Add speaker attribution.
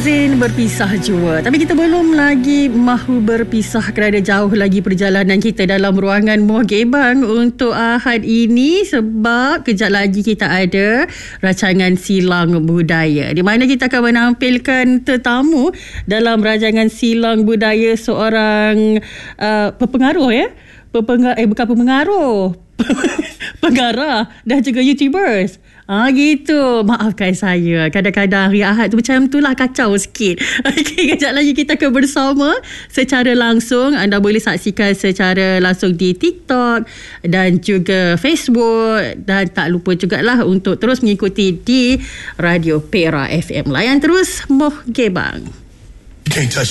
Speaker 1: Hazin berpisah jua. Tapi kita belum lagi mahu berpisah kerana jauh lagi perjalanan kita dalam ruangan Muhgebang untuk Ahad ini, sebab kejap lagi kita ada rancangan Silang Budaya di mana kita akan menampilkan tetamu dalam rancangan Silang Budaya, seorang pepengaruh bukan pemengaruh pengarah dan juga YouTubers. Gitu. Maafkan saya. Kadang-kadang hari Ahad tu macam tu lah, kacau sikit. Okey, kejap lagi kita akan bersama secara langsung. Anda boleh saksikan secara langsung di TikTok dan juga Facebook. Dan tak lupa jugalah untuk terus mengikuti di Radio Pera FM. Layan terus Muhgebang.